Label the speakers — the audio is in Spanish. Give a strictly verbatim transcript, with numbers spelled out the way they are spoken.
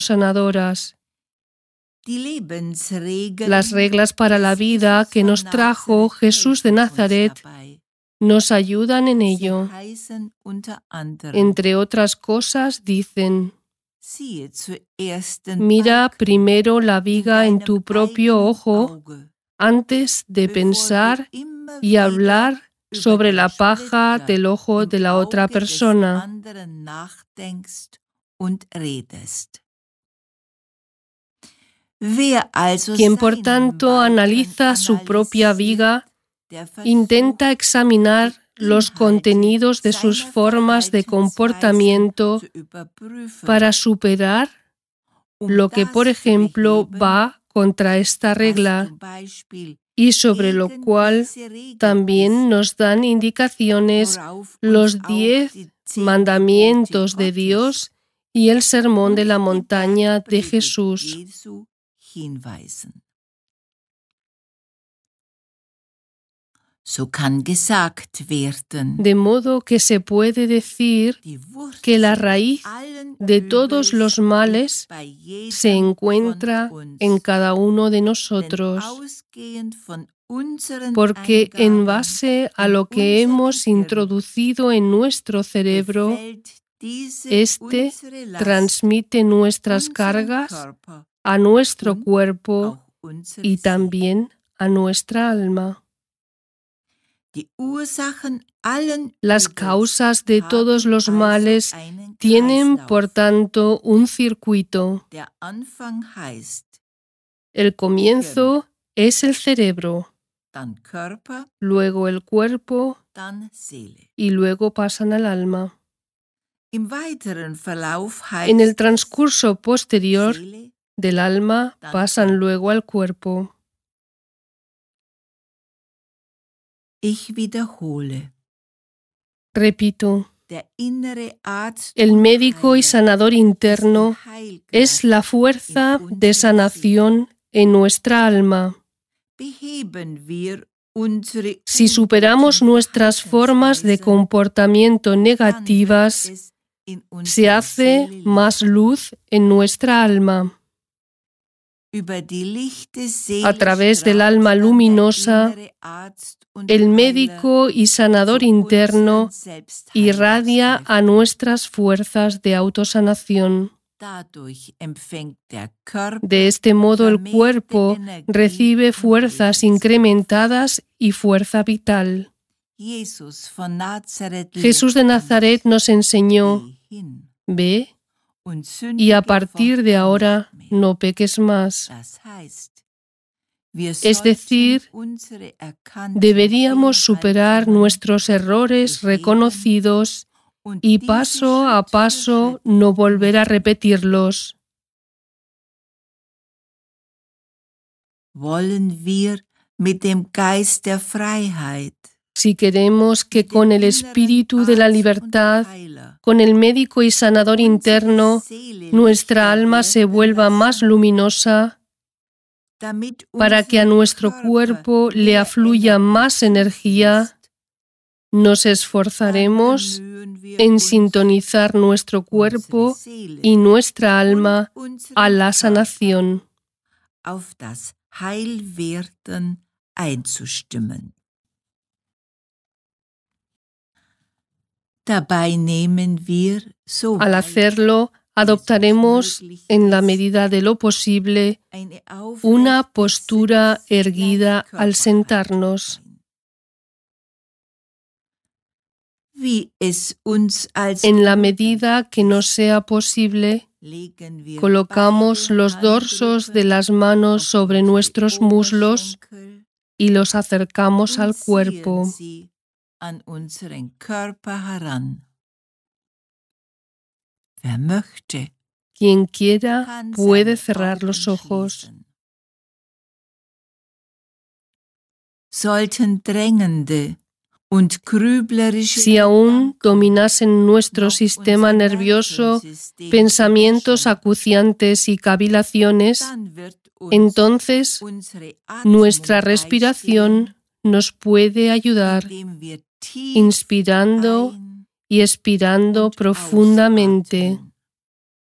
Speaker 1: sanadoras. Las reglas para la vida que nos trajo Jesús de Nazaret nos ayudan en ello. Entre otras cosas, dicen: mira primero la viga en tu propio ojo antes de pensar y hablar sobre la paja del ojo de la otra persona. Quien por tanto analiza su propia viga, intenta examinar los contenidos de sus formas de comportamiento para superar lo que, por ejemplo, va contra esta regla y sobre lo cual también nos dan indicaciones los diez mandamientos de Dios y el sermón de la montaña de Jesús. De modo que se puede decir que la raíz de todos los males se encuentra en cada uno de nosotros, porque en base a lo que hemos introducido en nuestro cerebro, éste transmite nuestras cargas a nuestro cuerpo y también a nuestra alma. Las causas de todos los males tienen, por tanto, un circuito. El comienzo es el cerebro, luego el cuerpo y luego pasan al alma. En el transcurso posterior del alma pasan luego al cuerpo. Repito, el médico y sanador interno es la fuerza de sanación en nuestra alma. Si superamos nuestras formas de comportamiento negativas, se hace más luz en nuestra alma. A través del alma luminosa, el médico y sanador interno irradia a nuestras fuerzas de autosanación. De este modo, el cuerpo recibe fuerzas incrementadas y fuerza vital. Jesús de Nazaret nos enseñó: ve y a partir de ahora no peques más. Es decir, deberíamos superar nuestros errores reconocidos y paso a paso no volver a repetirlos. Si queremos que con el espíritu de la libertad, con el médico y sanador interno, nuestra alma se vuelva más luminosa, para que a nuestro cuerpo le afluya más energía, nos esforzaremos en sintonizar nuestro cuerpo y nuestra alma a la sanación. Al hacerlo, adoptaremos, en la medida de lo posible, una postura erguida al sentarnos. En la medida que nos sea posible, colocamos los dorsos de las manos sobre nuestros muslos y los acercamos al cuerpo. Quien quiera puede cerrar los ojos. Si aún dominasen nuestro sistema nervioso pensamientos acuciantes y cavilaciones, entonces nuestra respiración nos puede ayudar, inspirando y expirando profundamente.